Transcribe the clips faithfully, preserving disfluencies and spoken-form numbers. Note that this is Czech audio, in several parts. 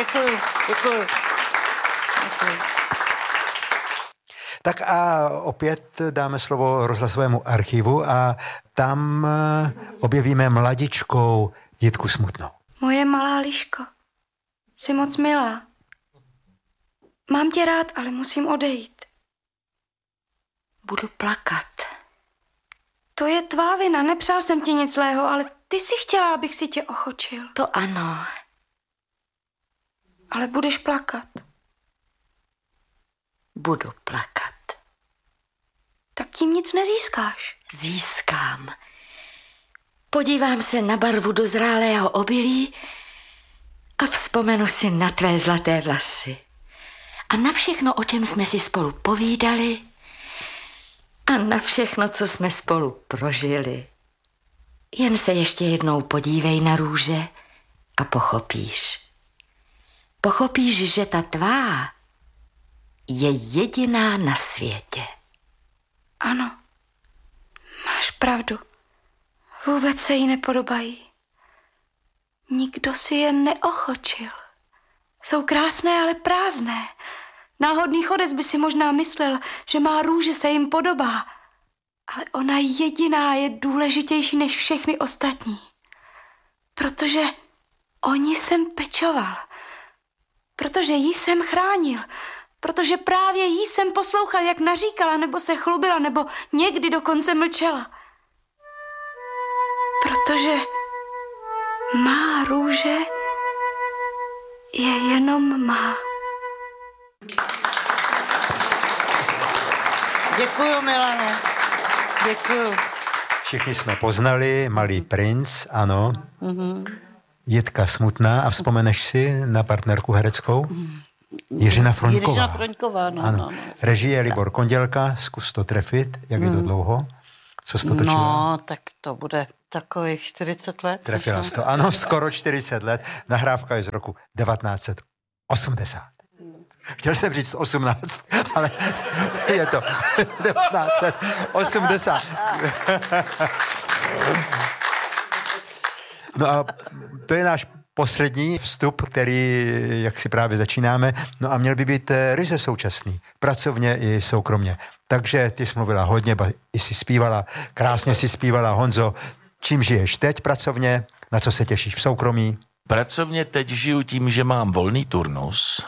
děkuju, děkuju. děkuju. Tak a opět dáme slovo rozhlasovému archivu a tam objevíme mladičkou Jitku Smutnou. Moje malá Liško, jsi moc milá. Mám tě rád, ale musím odejít. Budu plakat. To je tvá vina, nepřál jsem ti nic zlého, ale ty si chtěla, abych si tě ochočil. To ano. Ale budeš plakat. Budu plakat. Tak tím nic nezískáš. Získám. Podívám se na barvu dozrálého obilí a vzpomenu si na tvé zlaté vlasy. A na všechno, o čem jsme si spolu povídali a na všechno, co jsme spolu prožili. Jen se ještě jednou podívej na růže a pochopíš. Pochopíš, že ta tvá je jediná na světě. Ano, máš pravdu. Vůbec se jí nepodobají. Nikdo si je neochočil. Jsou krásné, ale prázdné. Náhodný chodec by si možná myslel, že má růže se jim podobá. Ale ona jediná je důležitější než všechny ostatní. Protože o ní jsem pečoval. Protože jí jsem chránil. Protože právě jí jsem poslouchal, jak naříkala, nebo se chlubila, nebo někdy dokonce mlčela. Protože má růže je jenom má. Děkuju, Milane. Děkuju. Všichni jsme poznali Malý princ, ano. Mm-hmm. Jitka Smutná. A vzpomeneš si na partnerku hereckou? Jiřina Froňková. Jiřina Froňková, no, ano. no, no. Režie Libor Kondělka, zkus to trefit. Jak mm. je to dlouho? Co jsi to točila? No, tak to bude takových čtyřicet let. Trefila jsi to. Ano, skoro čtyřicet let. Nahrávka je z roku devatenáct set osmdesát. Chtěl jsem říct osmnáct, ale je to devatenáct set osmdesát. No a to je náš poslední vstup, který, jak si právě začínáme, no a měl by být ryze současný, pracovně i soukromně. Takže ty jsi mluvila hodně, i si zpívala, krásně si zpívala. Honzo, čím žiješ teď pracovně, na co se těšíš v soukromí? Pracovně teď žiju tím, že mám volný turnus,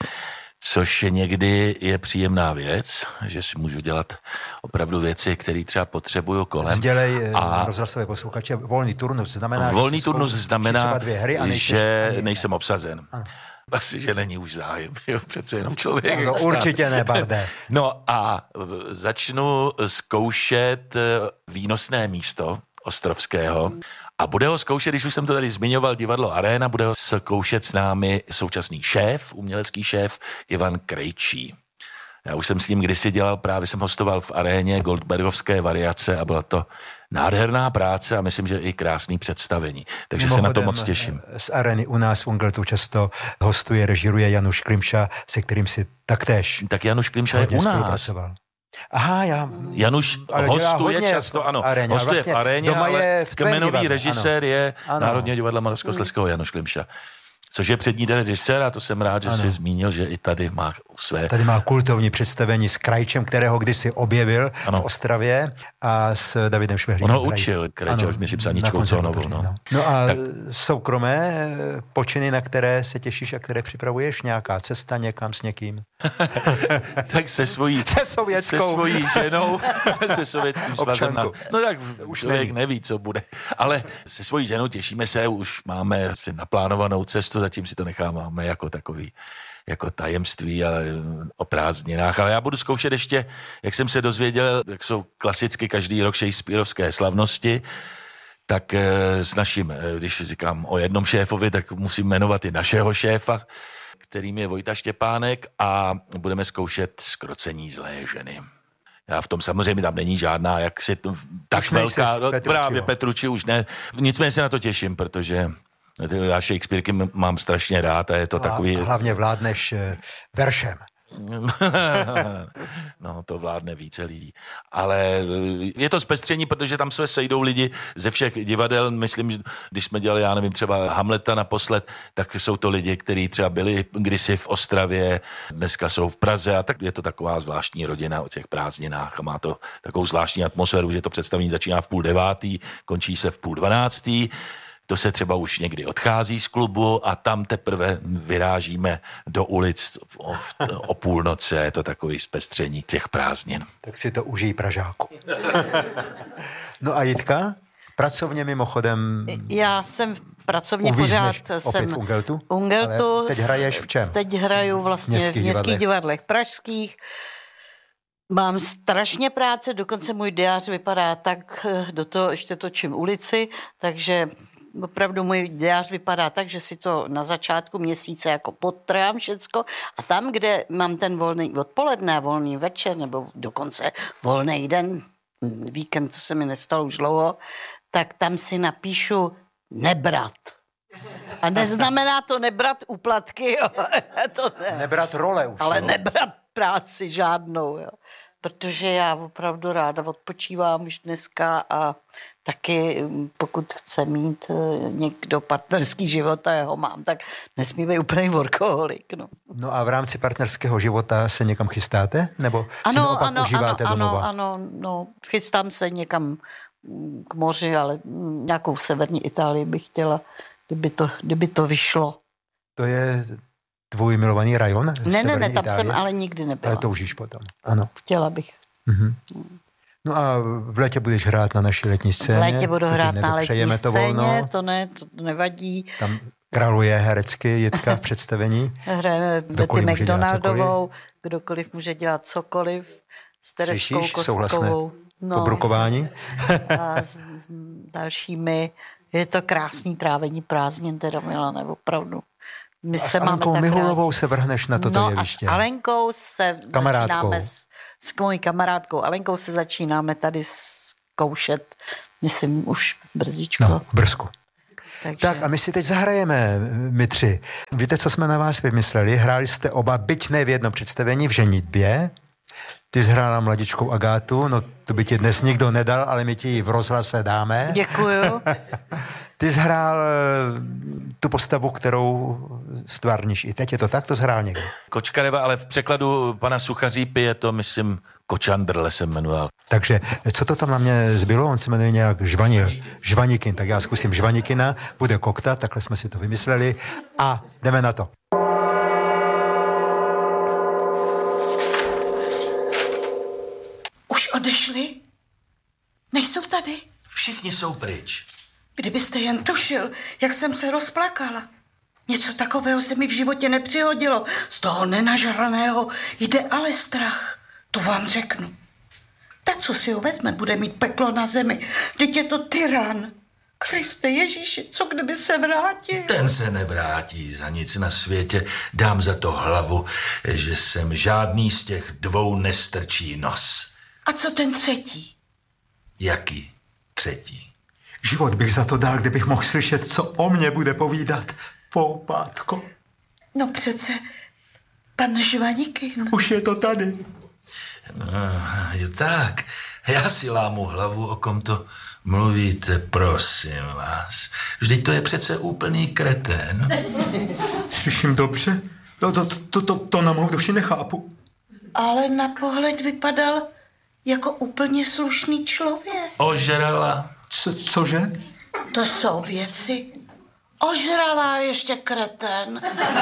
což někdy je příjemná věc, že si můžu dělat opravdu věci, které třeba potřebuju kolem. Sdělej a rozhlasové posluchače, volný turnus znamená... Volný turnus znamená, hry že nejsem obsazen. Ano. Asi, že není už zájem, jo, přece jenom člověk. No, určitě ne, Barde. No a začnu zkoušet výnosné místo Ostrovského a bude ho zkoušet, když už jsem to tady zmiňoval, divadlo Arena, bude ho zkoušet s námi současný šéf, umělecký šéf Ivan Krejčí. Já už jsem s ním kdysi dělal, právě jsem hostoval v Aréně Goldbergovské variace a byla to nádherná práce a myslím, že i krásný představení. Takže se na to moc těším. Z Areny u nás v Ungeltu často hostuje, režiruje Januš Klimša, se kterým si taktéž tak Januš Klimša je u nás. Aha, já... Januš hostuje často, ano, aréně, hostuje vlastně v Aréně, ale kmenový režisér ano. je ano. Národního divadla Moravskoslezského Januš Klimša. Což je přední režisér a to jsem rád, že ano. jsi zmínil, že i tady má své... Tady má kultovní představení s Krajčem, kterého kdysi objevil ano. v Ostravě a s Davidem Švehlíkem. On ho učil, Krajče, myslím s Aničkou Conovou. No. No. no a tak. Soukromé počiny, na které se těšíš a které připravuješ? Nějaká cesta někam s někým? tak se svojí... Se sovětskou. Se svojí ženou, se sovětským svazem. Na, no tak už člověk neví, co bude. Ale se svojí ženou těšíme se, už máme si naplánovanou cestu, zatím si to necháváme jako takový jako tajemství, ale o prázdninách. Ale já budu zkoušet ještě, jak jsem se dozvěděl, jak jsou klasicky každý rok shakespearovské slavnosti, tak s naším, když říkám o jednom šéfovi, tak musím jmenovat i našeho šéfa, kterým je Vojta Štěpánek a budeme zkoušet Zkrocení zlé ženy. Já v tom samozřejmě tam není žádná, jak si to, tak už velká, Petrucci, právě Petrucci už ne. Nicméně se na to těším, protože já Shakespeareky mám strašně rád a je to a takový... hlavně vládneš veršem. No, to vládne více lidí. Ale je to zpestření, protože tam se sejdou lidi ze všech divadel. Myslím, když jsme dělali, já nevím, třeba Hamleta naposled, tak jsou to lidi, kteří třeba byli kdysi v Ostravě, dneska jsou v Praze a tak je to taková zvláštní rodina o těch prázdninách a má to takovou zvláštní atmosféru, že to představení začíná v půl devátý, končí se v půl dvanáctý. To se třeba už někdy odchází z klubu a tam teprve vyrážíme do ulic o, o půlnoce. Je to takový zpestření těch prázdnin. Tak si to užij, Pražáku. No a Jitka? Pracovně mimochodem... Já jsem pracovně pořád jsem v Ungeltu? Ungeltu. Ale teď hraješ v čem? Teď hraju vlastně Městských v městských divadlech. divadlech pražských. Mám strašně práce, dokonce můj diář vypadá tak, do toho ještě točím ulici, takže opravdu můj diář vypadá tak, že si to na začátku měsíce jako podtrhám všecko a tam, kde mám ten volný odpoledne, volný večer nebo dokonce volný den, víkend, co se mi nestalo už dlouho, tak tam si napíšu nebrat. A neznamená to nebrat úplatky, jo. To ne. Nebrat role už. Ale jo. nebrat práci žádnou, jo. Protože já opravdu ráda odpočívám už dneska a taky pokud chce mít někdo partnerský život a já ho mám, tak nesmí být úplný workoholik. No, no a v rámci partnerského života se někam chystáte? Nebo si ano, naopak ano, užíváte ano, domova? ano, ano, no, chystám se někam k moři, ale nějakou severní Itálii bych chtěla, kdyby to, kdyby to vyšlo. To je tvůj milovaný rajon? Ne, ne, ne, tam Itálie? jsem ale nikdy nebyla. Ale toužíš potom, ano. Chtěla bych. Mhm. No a v létě budeš hrát na naší letní scéně. V létě budu hrát na letní to scéně, volno. to ne, to nevadí. Tam králuje herecky Jitka v představení. Hrajeme Betty McDonaldovou, kdokoliv může dělat cokoliv, s Tereskou Slyšíš Kostkovou. No. Pobrukování? A s, s dalšími. Je to krásný trávení prázdnin, teda Milane, opravdu. My a se s Alenkou máme Mihulovou se vrhneš na toto no jeviště. No a s Alenkou se kamarádkou. začínáme, s, s mojí kamarádkou Alenkou se začínáme tady zkoušet, myslím, už brzíčko. No, v Brzku. Takže... Tak a my si teď zahrajeme, my tři. Víte, co jsme na vás vymysleli? Hráli jste oba, byť ne v jednom představení, v ženitbě. Ty zhrála mladičkou Agátu, no to by ti dnes nikdo nedal, ale my ti ji v rozhlase dáme. Děkuju. Ty zhrál tu postavu, kterou stvárníš i teď, je to tak? To zhrál někdo? Kočkareva, ale v překladu pana Suchařípy je to, myslím, Kočandrle se jmenoval. Takže co to tam na mě zbylo? On se jmenuje nějak Žvanil. Žvanikin, tak já zkusím Žvanikina, bude koktat, takhle jsme si to vymysleli a jdeme na to. Už odešli? Nejsou tady? Všichni jsou pryč. Kdybyste jen tušil, jak jsem se rozplakala. Něco takového se mi v životě nepřihodilo. Z toho nenažraného jde ale strach. To vám řeknu. Ta, co si ho vezme, bude mít peklo na zemi. Vždyť je to tyran. Kriste Ježíši, co kdyby se vrátil? Ten se nevrátí za nic na světě. Dám za to hlavu, že sem žádný z těch dvou nestrčí nos. A co ten třetí? Jaký třetí? Život bych za to dal, kdybych mohl slyšet, co o mně bude povídat. Poupátko. No přece, pan Žvanikin. Už je to tady. No, jo tak, já si lámu hlavu, o kom to mluvíte, prosím vás. Vždyť to je přece úplný kretén. Slyším dobře? To, to, to, to, to na mou duši nechápu. Ale na pohled vypadal jako úplně slušný člověk. Ožrala. Co, cože? To jsou věci. Ožralá ještě kreten.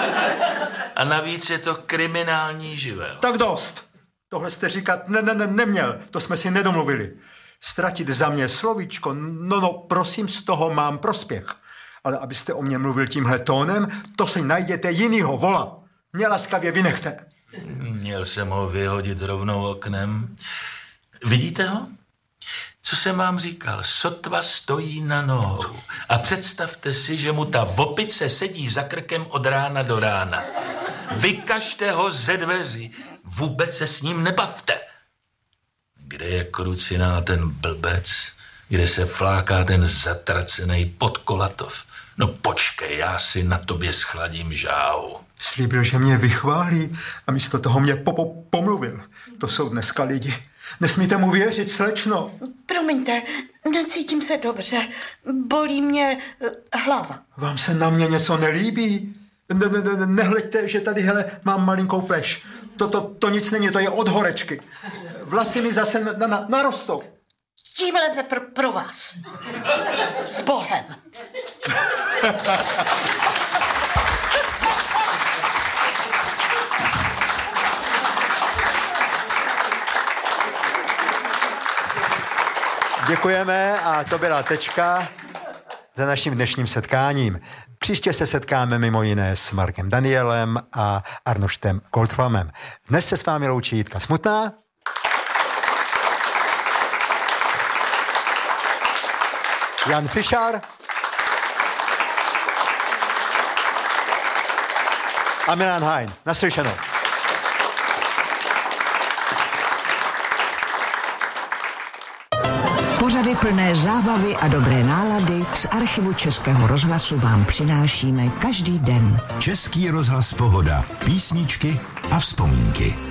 A navíc je to kriminální živel. Tak dost. Tohle jste říkat ne, ne, ne, neměl. To jsme si nedomluvili. Ztratit za mě slovíčko, no, no, prosím, z toho mám prospěch. Ale abyste o mě mluvil tímhle tónem, to si najděte jinýho vola. Mě laskavě vynechte. Měl jsem ho vyhodit rovnou oknem. Vidíte ho? Co jsem vám říkal? Sotva stojí na nohou. A představte si, že mu ta vopice sedí za krkem od rána do rána. Vykažte ho ze dveří. Vůbec se s ním nebavte. Kde je krucinál ten blbec? Kde se fláká ten zatracený Podkolatov? No počkej, já si na tobě schladím žáhu. Slíbil, že mě vychválí a místo toho mě po- pomluvil. To jsou dneska lidi. Nesmíte mu věřit, slečno. Promiňte, necítím se dobře. Bolí mě hlava. Vám se na mě něco nelíbí? Ne, ne, ne, nehleďte, že tady, hele, mám malinkou pleš. To, to, to nic není, to je od horečky. Vlasy mi zase na, na, narostou. Tím lépe pro, pro vás. S Bohem. Děkujeme a to byla tečka za naším dnešním setkáním. Příště se setkáme mimo jiné s Markem Danielem a Arnoštem Goldflamem. Dnes se s vámi loučí Jitka Smutná. Jan Fišár a Milan Hein. Naslyšenou. Pořady plné zábavy a dobré nálady z archivu Českého rozhlasu vám přinášíme každý den. Český rozhlas Pohoda. Písničky a vzpomínky.